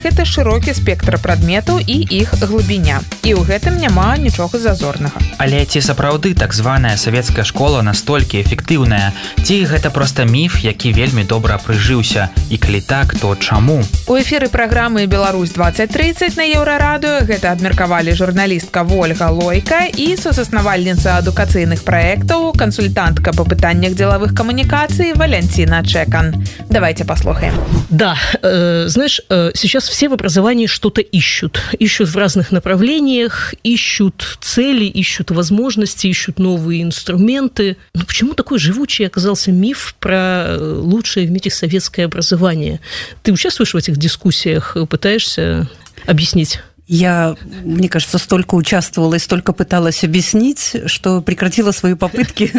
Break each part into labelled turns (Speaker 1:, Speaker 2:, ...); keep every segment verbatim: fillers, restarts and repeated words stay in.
Speaker 1: Гэта шырокі спектр прадметаў і іх глыбіня. І ў гэтым няма нічога зазорнага.
Speaker 2: Але ці сапраўды так званая савецкая школа настолькі эфектыўная? Ці гэта проста міф, які вельмі добра прыжыўся? І калі так, то чаму?
Speaker 1: У эфіры праграмы «Беларусь двадцать тридцать» на Еўрарадыё гэта абмеркавалі журналістка Вольга Лойка і сусаснавальніца адукацыйных праектаў, кансультантка по пытаннях деловых коммуникаций Валентина Чекан. Давайте послушаем.
Speaker 3: Да, э, знаешь, э, сейчас все в образовании что-то ищут. Ищут в разных направлениях, ищут цели, ищут возможности, ищут новые инструменты. Но почему такой живучий оказался миф про лучшее в мире советское образование? Ты участвуешь в этих дискуссиях, пытаешься объяснить?
Speaker 4: Я, мне кажется, столько участвовала и столько пыталась объяснить, что прекратила свои попытки,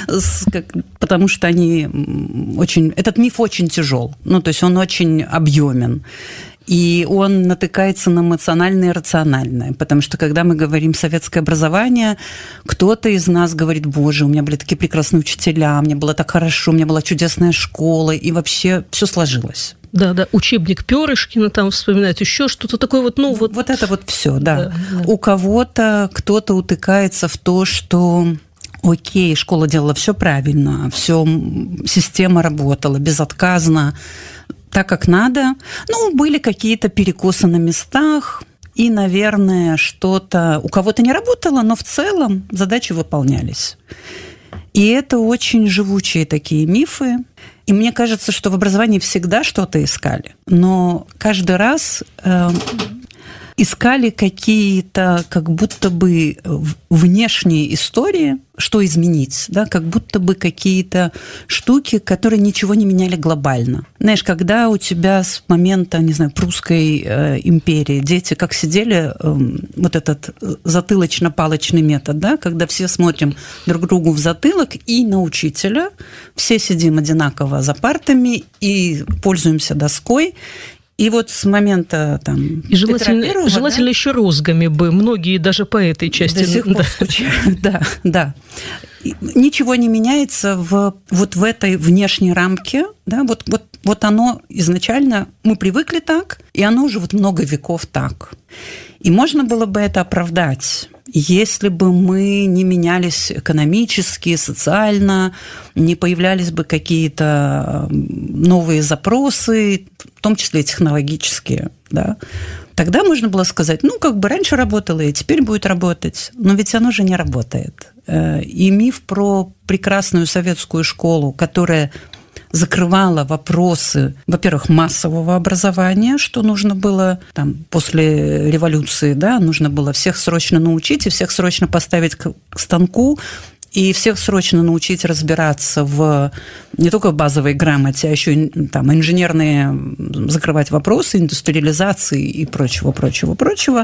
Speaker 4: потому что они очень... Этот миф очень тяжел, ну, то есть он очень объемен. И он натыкается на эмоциональное и рациональное, потому что, когда мы говорим «советское образование», кто-то из нас говорит: «Боже, у меня были такие прекрасные учителя, мне было так хорошо, у меня была чудесная школа», и вообще все сложилось.
Speaker 3: Да, да, учебник Пёрышкина там вспоминать, еще что-то такое вот, ну вот.
Speaker 4: Вот это вот все, да.
Speaker 3: Да, да.
Speaker 4: У кого-то кто-то утыкается в то, что окей, школа делала все правильно, все, система работала безотказно, так как надо. Ну, были какие-то перекосы на местах, и, наверное, что-то у кого-то не работало, но в целом задачи выполнялись. И это очень живучие такие мифы. И мне кажется, что в образовании всегда что-то искали, но каждый раз э, искали какие-то как будто бы внешние истории, что изменить, да, как будто бы какие-то штуки, которые ничего не меняли глобально. Знаешь, когда у тебя с момента, не знаю, прусской э, империи дети как сидели, э, вот этот затылочно-палочный метод, да, когда все смотрим друг другу в затылок и на учителя, все сидим одинаково за партами и пользуемся доской. И вот с момента там
Speaker 3: и желательно, Петра Первого, желательно да? еще розгами бы, многие даже по этой части.
Speaker 4: До сих пор скучают. Да, да. Ничего не меняется в, вот в этой внешней рамке, да, вот, вот, вот оно изначально, мы привыкли так, и оно уже вот много веков так. И можно было бы это оправдать, если бы мы не менялись экономически, социально, не появлялись бы какие-то новые запросы, в том числе и технологические, да. Тогда можно было сказать, ну, как бы раньше работало, и теперь будет работать. Но ведь оно же не работает. И миф про прекрасную советскую школу, которая закрывала вопросы, во-первых, массового образования, что нужно было там, после революции, да, нужно было всех срочно научить и всех срочно поставить к станку, и всех срочно научить разбираться в не только в базовой грамоте, а еще там, инженерные закрывать вопросы, индустриализации и прочего, прочего, прочего.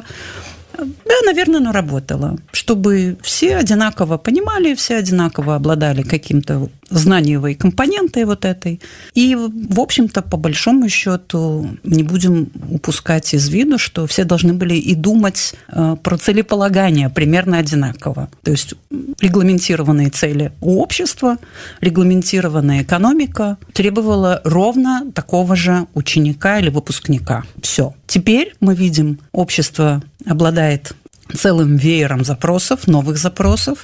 Speaker 4: Да, наверное, оно работало, чтобы все одинаково понимали, все одинаково обладали каким-то знаниевой компонентой вот этой. И, в общем-то, по большому счету, не будем упускать из виду, что все должны были и думать про целеполагание примерно одинаково. То есть регламентированные цели у общества, регламентированная экономика требовала ровно такого же ученика или выпускника. Все. Теперь мы видим, общество обладает целым веером запросов, новых запросов.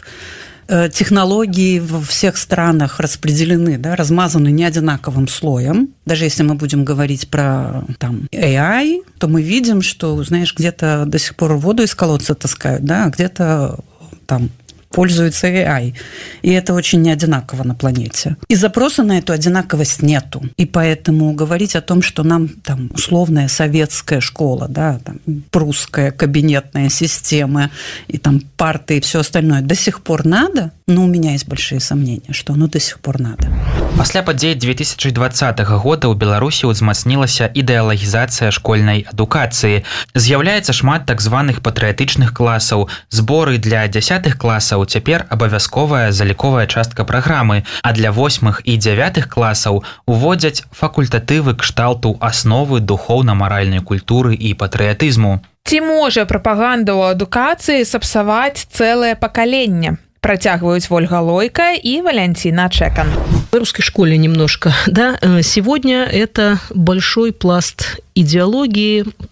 Speaker 4: Технологии во всех странах распределены, да, размазаны не одинаковым слоем. Даже если мы будем говорить про там, эй ай, то мы видим, что, знаешь, где-то до сих пор воду из колодца таскают, да, а где-то там пользуется эй ай. И это очень неодинаково на планете. И запроса на эту одинаковость нету. И поэтому говорить о том, что нам там условная советская школа, да, там, прусская кабинетная система, и там парты и все остальное до сих пор надо, но у меня есть большие сомнения, что оно до сих пор надо.
Speaker 2: Пасля падзей две тысячи двадцатого года ў Беларусі ўзмацнілася ідэалагізацыя школьнай адукацыі. З'яўляецца шмат так званых патрыятычных класаў, зборы для дзясятых класаў цяпер абавязковая заліковая частка праграмы, а для восьмых і дзявятых класаў уводзяць факультатывы кшталту асновы духоўна-маральнай культуры і патрыятызму.
Speaker 1: Ці можа прапаганда ў адукацыі сапсаваць цэлае пакаленне? Працягваюць Вольга Лойка і Валентина Чекан.
Speaker 3: О русской школе немножко. Да? Сегодня это большой пласт идеологии,